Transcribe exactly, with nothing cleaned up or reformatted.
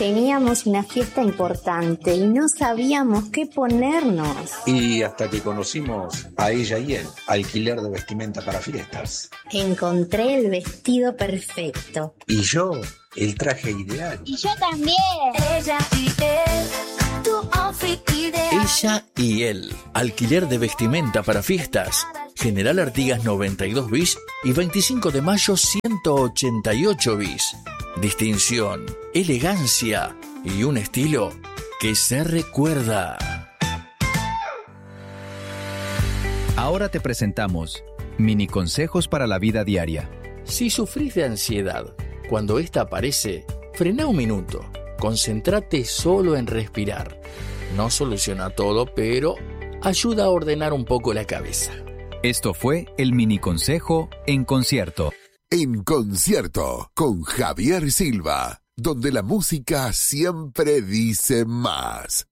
Teníamos una fiesta importante y no sabíamos qué ponernos. Y hasta que conocimos a ella y él, alquiler de vestimenta para fiestas. Encontré el vestido perfecto. Y yo, el traje ideal. Y yo también. Ella y él, tu outfit ideal. Ella y él, alquiler de vestimenta para fiestas. General Artigas noventa y dos bis y veinticinco de mayo ciento ochenta y ocho bis. Distinción, elegancia y un estilo que se recuerda. Ahora te presentamos mini consejos para la vida diaria. Si sufrís de ansiedad, cuando esta aparece, frena un minuto. Concéntrate solo en respirar. No soluciona todo, pero ayuda a ordenar un poco la cabeza. Esto fue el mini consejo en concierto. En concierto con Javier Silva, donde la música siempre dice más.